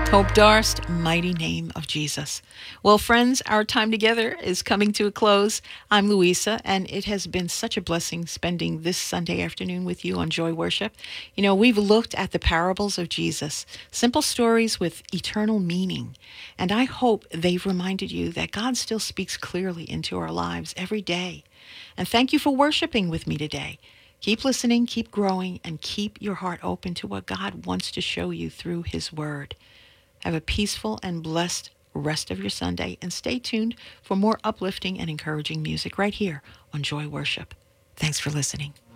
Hope Darst, mighty name of Jesus. Well, friends, our time together is coming to a close. I'm Louisa, and it has been such a blessing spending this Sunday afternoon with you on Joy Worship. You know, we've looked at the parables of Jesus, simple stories with eternal meaning. And I hope they've reminded you that God still speaks clearly into our lives every day. And thank you for worshiping with me today. Keep listening, keep growing, and keep your heart open to what God wants to show you through His Word. Have a peaceful and blessed rest of your Sunday, and stay tuned for more uplifting and encouraging music right here on Joy Worship. Thanks for listening.